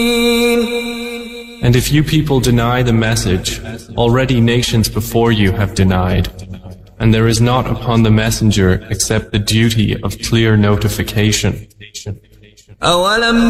And if you people deny the message, already nations before you have denied, and there is not upon the messenger except the duty of clear notification. أَوَلَمْ